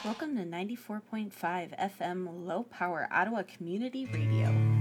Welcome to 94.5 FM Low Power Ottawa Community Radio.